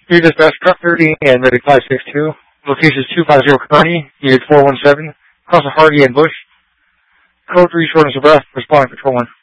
Your dispatch, truck 30 and medic 562. Location is 250 Kearney, unit 417. Cross of Hardy and Bush. Code 3 shortness of breath. Responding patrol 1.